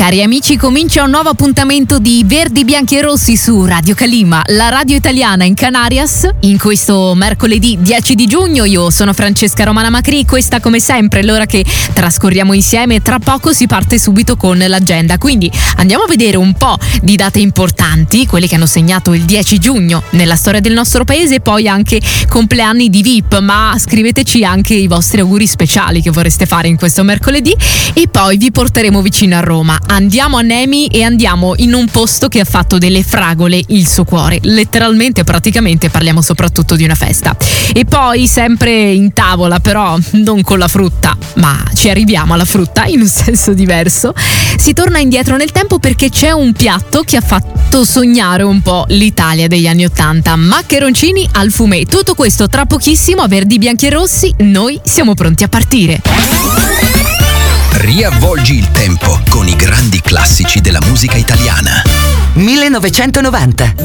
Cari amici, comincia un nuovo appuntamento di Verdi, Bianchi e Rossi su Radio Calima, la radio italiana in Canarias. In questo mercoledì 10 di giugno io sono Francesca Romana Macri, questa come sempre l'ora che trascorriamo insieme. Tra poco si parte subito con l'agenda, quindi andiamo a vedere un po' di date importanti, quelle che hanno segnato il 10 giugno nella storia del nostro paese, poi anche compleanni di VIP, ma scriveteci anche i vostri auguri speciali che vorreste fare in questo mercoledì e poi vi porteremo vicino a Roma. Andiamo a Nemi e andiamo in un posto che ha fatto delle fragole il suo cuore, letteralmente, praticamente parliamo soprattutto di una festa. E poi sempre in tavola, però non con la frutta, ma ci arriviamo alla frutta in un senso diverso. Si torna indietro nel tempo perché c'è un piatto che ha fatto sognare un po' l'Italia degli anni '80, maccheroncini al fumé. Tutto questo tra pochissimo a Verdi, Bianchi e Rossi, noi siamo pronti a partire. Riavvolgi il tempo con i grandi classici della musica italiana. 1990.